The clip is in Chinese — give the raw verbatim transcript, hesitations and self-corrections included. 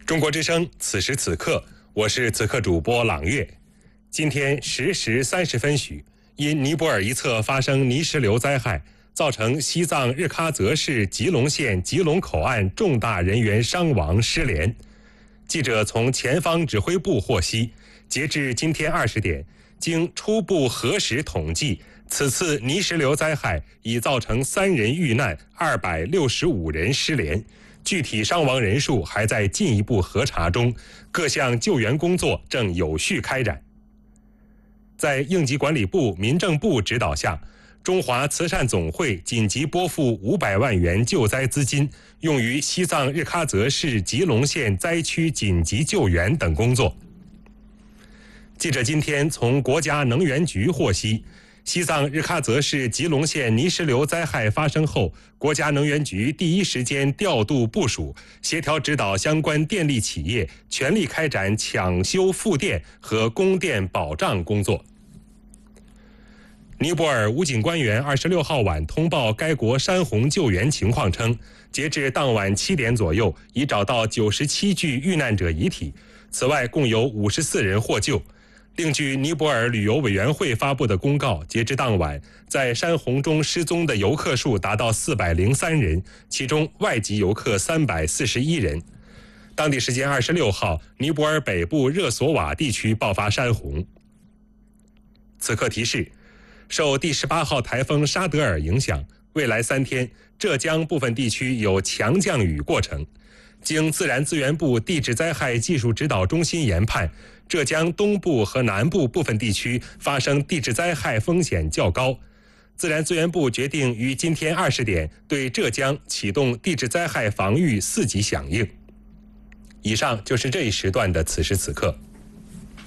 中国之声，此时此刻，我是此刻主播朗月。今天十时三十分许，因尼泊尔一侧发生泥石流灾害，造成西藏日喀则市吉隆县吉隆口岸重大人员伤亡失联。记者从前方指挥部获悉，截至今天二十点，经初步核实统计，此次泥石流灾害已造成三人遇难，二百六十五人失联。具体伤亡人数还在进一步核查中，各项救援工作正有序开展。在应急管理部、民政部指导下，中华慈善总会紧急拨付五百万元救灾资金，用于西藏日喀则市吉隆县灾区紧急救援等工作。记者今天从国家能源局获悉，西藏日喀则市吉隆县泥石流灾害发生后，国家能源局第一时间调度部署，协调指导相关电力企业全力开展抢修复电和供电保障工作。尼泊尔武警官员二十六号晚通报该国山洪救援情况称，截至当晚七点左右，已找到九十七具遇难者遗体，此外共有五十四人获救。另据尼泊尔旅游委员会发布的公告，截至当晚，在山洪中失踪的游客数达到四百零三人，其中外籍游客三百四十一人。当地时间二十六号，尼泊尔北部热索瓦地区爆发山洪。此刻提示，受第十八号台风沙德尔影响，未来三天，浙江部分地区有强降雨过程。经自然资源部地质灾害技术指导中心研判，浙江东部和南部部分地区发生地质灾害风险较高。自然资源部决定于今天二十点对浙江启动地质灾害防御四级响应。以上就是这一时段的此时此刻。